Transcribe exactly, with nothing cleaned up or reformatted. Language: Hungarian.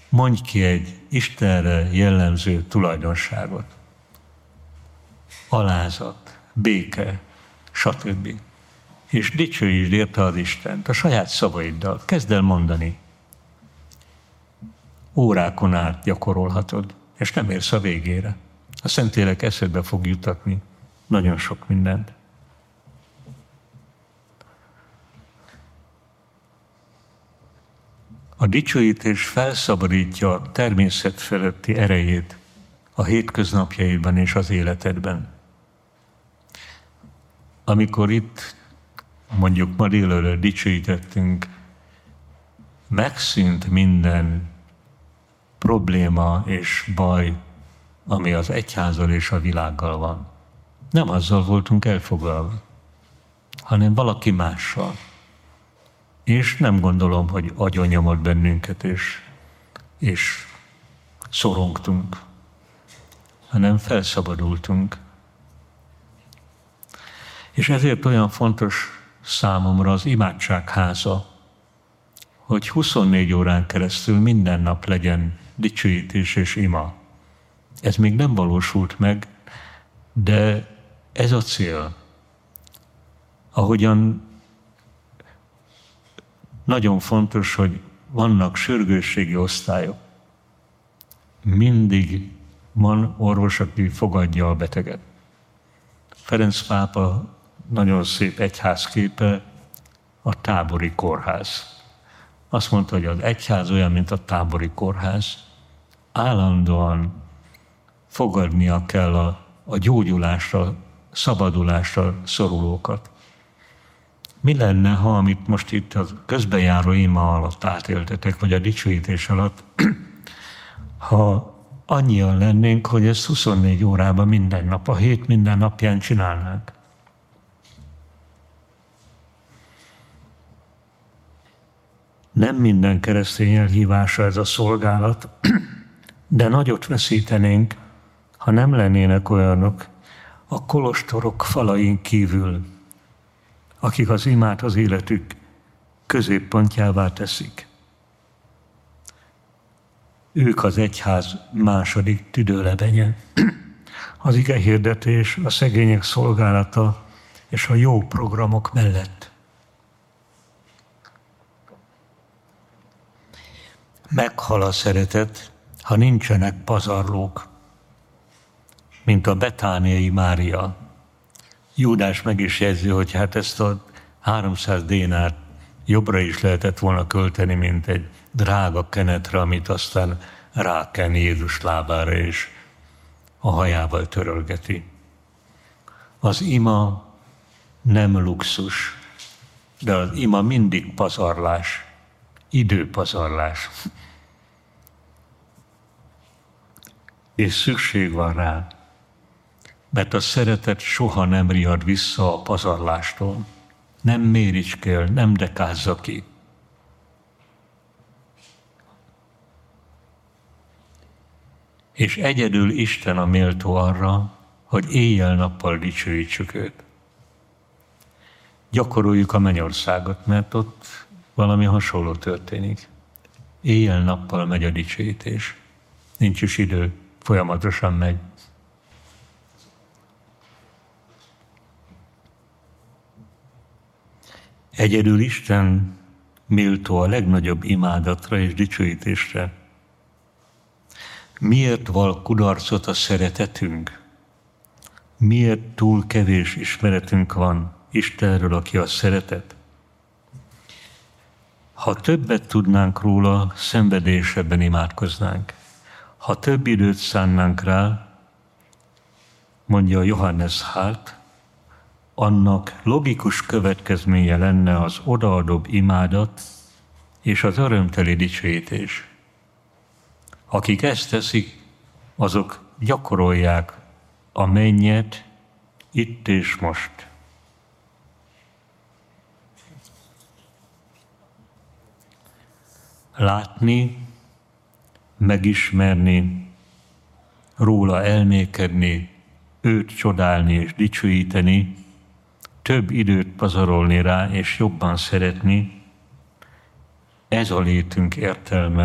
Mondj ki egy Istenre jellemző tulajdonságot. Alázat, béke, stb. És dicsőítsd érte az Istent a saját szavaiddal. Kezd el mondani. Órákon át gyakorolhatod, és nem érsz a végére. A Szentlélek eszedbe fog jutatni nagyon sok mindent. A dicsőítés felszabadítja a természet feletti erejét a hétköznapjaidban és az életedben. Amikor itt, mondjuk ma délelőtt dicsőítettünk, megszűnt minden probléma és baj, ami az egyházzal és a világgal van. Nem azzal voltunk elfoglalva, hanem valaki mással. És nem gondolom, hogy agyonnyomott bennünket, és, és szorongtunk, hanem felszabadultunk. És ezért olyan fontos számomra az imádságháza, hogy huszonnégy órán keresztül minden nap legyen dicsőítés és ima. Ez még nem valósult meg, de ez a cél. Ahogyan nagyon fontos, hogy vannak sürgősségi osztályok. Mindig van orvos, aki fogadja a beteget. Ferenc pápa nagyon szép egyházképe, a tábori kórház. Azt mondta, hogy az egyház olyan, mint a tábori kórház. Állandóan fogadnia kell a, a gyógyulásra, szabadulásra szorulókat. Mi lenne, ha amit most itt a közbejáró ima alatt átéltetek, vagy a dicsőítés alatt, ha annyian lennénk, hogy ezt huszonnégy órában minden nap, a hét minden napján csinálnánk. Nem minden keresztény elhívása ez a szolgálat, de nagyot veszítenénk, ha nem lennének olyanok a kolostorok falain kívül, akik az imát az életük középpontjává teszik. Ők az egyház második tüdőlebenye. Az igehirdetés, a szegények szolgálata és a jó programok mellett. Meghal a szeretet, ha nincsenek pazarlók, mint a betániai Mária. Júdás meg is jegyzi, hogy hát ezt a háromszáz dénárt jobbra is lehetett volna költeni, mint egy drága kenetre, amit aztán ráken Jézus lábára és a hajával törölgeti. Az ima nem luxus, de az ima mindig pazarlás, időpazarlás. És szükség van rá, mert a szeretet soha nem riad vissza a pazarlástól, nem méricskél, nem dekázza ki. És egyedül Isten a méltó arra, hogy éjjel-nappal dicsőítsük őt. Gyakoroljuk a mennyországot, mert ott valami hasonló történik. Éjjel-nappal megy a dicsőítés. Nincs is idő, folyamatosan megy. Egyedül Isten méltó a legnagyobb imádatra és dicsőítésre. Miért val kudarcot a szeretetünk? Miért túl kevés ismeretünk van Istenről, aki a szeretet? Ha többet tudnánk róla, szenvedésebben imádkoznánk. Ha több időt szánnánk rá, mondja Johannes Hart, annak logikus következménye lenne az odaadóbb imádat és az örömteli dicsőítés. Akik ezt teszik, azok gyakorolják a mennyet itt és most. Látni, megismerni, róla elmékedni, őt csodálni és dicsőíteni, több időt pazarolni rá és jobban szeretni, ez a létünk értelme.